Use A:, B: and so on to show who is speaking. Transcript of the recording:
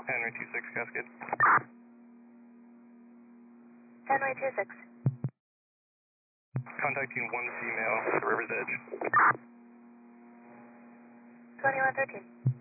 A: Henry 26 Cascade.
B: Henry 26.
A: Contacting one female at the River's Edge.
B: 2113.